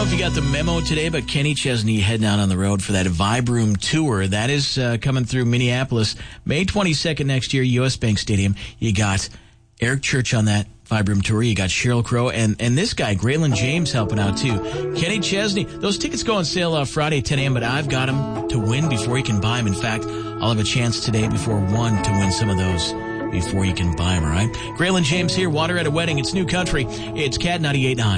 if you got the memo today, but Kenny Chesney heading out on the road for that Vibe Room tour. That is coming through Minneapolis, May 22nd next year, U.S. Bank Stadium. You got Eric Church on that Vibe Room tour. You got Sheryl Crow and this guy, Graylin James, helping out too. Kenny Chesney. Those tickets go on sale Friday at 10 a.m., but I've got them to win before you can buy them. In fact, I'll have a chance today before 1 to win some of those before you can buy them, all right? Graylin James here, Water at a Wedding. It's New Country. It's Cat 98.9.